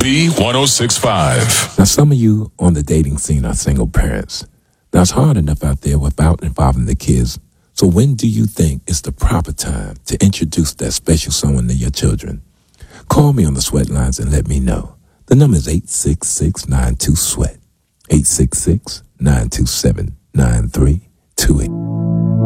B1065. Now, some of you on the dating scene are single parents. Now, it's hard enough out there without involving the kids. So when do you think is the proper time to introduce that special someone to your children? Call me on the sweat lines and let me know. The number is 866-92-SWEAT. 866-927-9328.